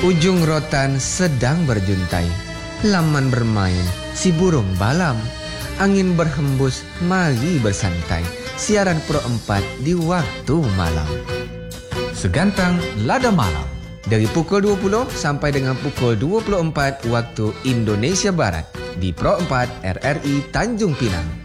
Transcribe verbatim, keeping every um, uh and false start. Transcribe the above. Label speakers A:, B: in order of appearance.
A: Ujung rotan sedang berjuntai, laman bermain, si burung balam. Angin berhembus, mari bersantai. Siaran Pro empat di waktu malam.
B: Segantang Lada Malam.
A: Dari pukul dua puluh sampai dengan pukul dua puluh empat waktu Indonesia Barat. Di Pro empat R R I Tanjung Pinang.